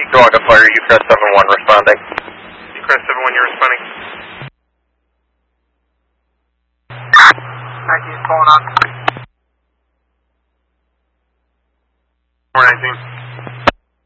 Dog Fire, Ucrest 7-1 responding. Ucrest 7-1, you're responding. 19's pulling up. 419.